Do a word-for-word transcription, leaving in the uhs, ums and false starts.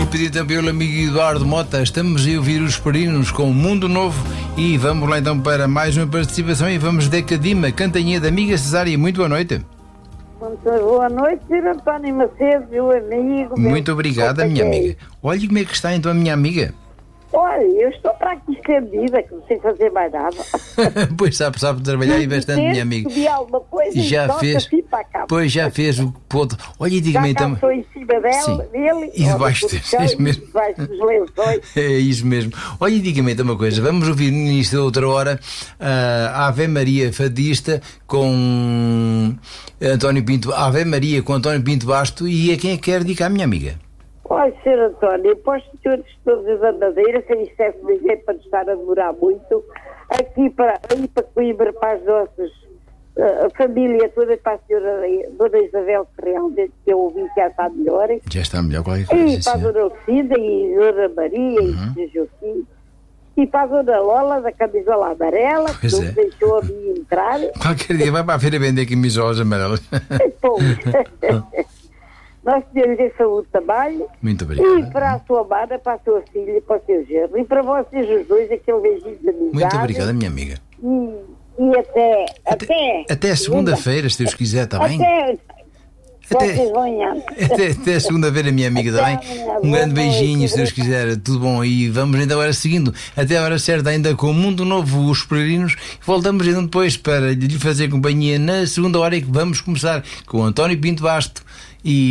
pedido então pelo amigo Eduardo Mota. Estamos a ouvir os Peregrinos com o Mundo Novo. E vamos lá então para mais uma participação. E vamos de Cadima, Cantanhia da amiga Cesária. Muito boa noite. Muito boa noite, senhor António Macedo, meu amigo. Muito meu obrigada, minha amiga. Olha como é que está então a minha amiga. Olha, eu estou para aqui estendida, que não sei fazer mais nada. Pois sabe, sabe trabalhar e bastante, minha amiga. Se alguma coisa, Já fez. Assim para cá. Pois já fez o ponto. Olha, e diga-me então. Estou em cima dela, Sim. dele. E debaixo deles, é isso mesmo. Debaixo dos lençóis. É isso mesmo. Olha, e diga-me então uma coisa. Vamos ouvir no início da outra hora a Ave Maria Fadista com António Pinto. Ave Maria com António Pinto Basto. E a quem é que quer dedicar, minha amiga? Olha, senhor António, para os senhores todos da Madeira, sem isto é ninguém para nos estar a demorar muito, aqui para, aí para Coimbra, para as nossas, uh, a família toda, para a senhora Dona Isabel, que realmente que eu ouvi que já está melhor. Já está melhor qualquer coisa. E para a Dona Lucinda e a Dona Maria uhum. e o Joaquim. E para a Dona Lola, da camisola amarela, pois que não é. deixou a mim entrar. Qualquer dia vai para a feira vender camisolas amarelas. Nós temos saúde também. Muito obrigado. E para a sua amada, para a sua filha e para o seu genro. E para vocês os dois, aquele beijinho de amizade. Muito obrigada, minha amiga. E, e até, até... Até, até segunda-feira, se Deus quiser, está bem? Até... Até, vocês vão até, até segunda-feira, minha amiga, está bem? Um grande beijinho, se Deus quiser, tudo bom. E vamos então agora seguindo, até a hora certa, ainda com o Mundo Novo, os Peregrinos. Voltamos então depois para lhe fazer companhia na segunda hora, e que vamos começar com o António Pinto Basto e